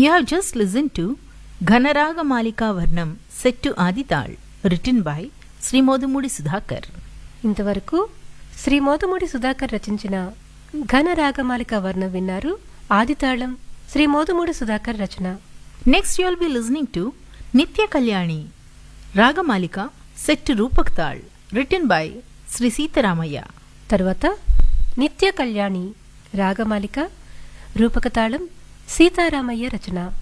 You have just listened to Ghanaraga Malika Varnam set to Adital, written by Sri Modumudi Sudhakar. ఇంతవరకు శ్రీ మోదుమూడి సుధాకర్ రచించిన ఘనరాగమాలిక వర్ణం విన్నారు. ఆదితాళం శ్రీ మోదుమూడి సుధాకర్ రచన. Next you will be listening to Nitya Kalyani Ragamalika set to Rupak Tal, written by Sri Sitaramaya. తరువాత నిత్య కళ్యాణి రాగమాలిక రూపకతాళం సీతారామయ్య రచన.